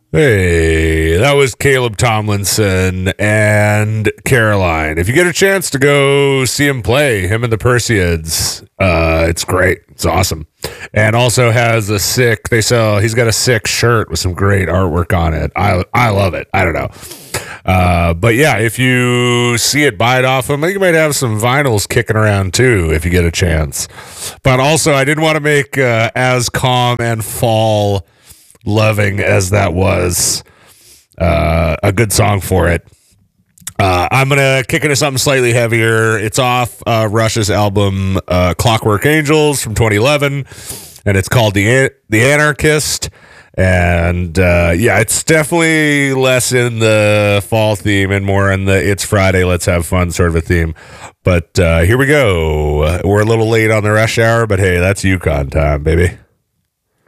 Hey, that was Caleb Tomlinson and Caroline. If you get a chance to go see him play, him and the Perseids, it's great. It's awesome. And also has he's got a sick shirt with some great artwork on it. I love it. I don't know. But yeah, if you see it, buy it off him. I think you might have some vinyls kicking around too if you get a chance. But also, I didn't want to make as calm and fall loving as that was a good song for it. I'm gonna kick into something slightly heavier. It's off Rush's album Clockwork Angels from 2011, and it's called the Anarchist. And it's definitely less in the fall theme and more in the It's Friday, let's have fun sort of a theme. But here we go. We're a little late on the rush hour, but hey, that's Yukon time, baby.